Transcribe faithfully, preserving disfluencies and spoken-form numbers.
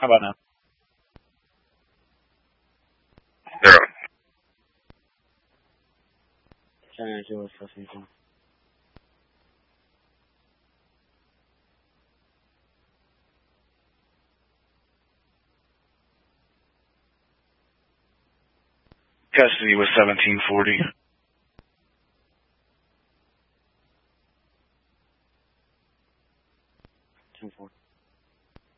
How about now? Zero. San Angelo, Washington. Custody was seventeen forty.